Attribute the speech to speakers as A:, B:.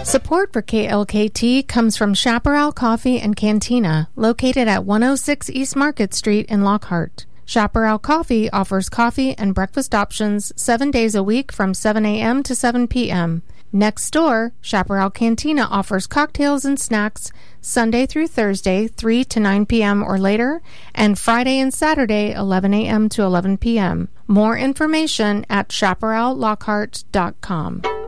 A: Support for KLKT comes from Chaparral Coffee and Cantina, located at 106 East Market Street in Lockhart. Chaparral Coffee offers coffee and breakfast options 7 days a week from 7 a.m. to 7 p.m. Next door, Chaparral Cantina offers cocktails and snacks Sunday through Thursday, 3 to 9 p.m. or later, and Friday and Saturday, 11 a.m. to 11 p.m. More information at chaparrallockhart.com.